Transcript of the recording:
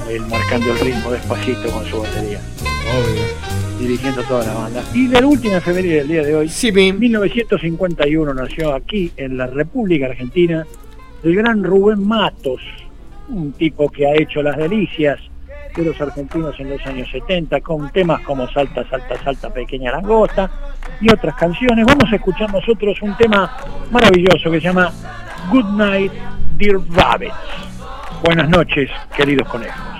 él marcando el ritmo despacito con su batería. Obvio. Dirigiendo toda la banda. Y la última efeméride del día de hoy, Sí, Pim. 1951 nació aquí en la República Argentina el gran Rubén Matos, un tipo que ha hecho las delicias de los argentinos en los años 70 con temas como Salta, Salta, Salta, Pequeña Langosta y otras canciones. Vamos a escuchar nosotros un tema maravilloso que se llama Good Night, Dear Rabbits. Buenas noches, queridos conejos.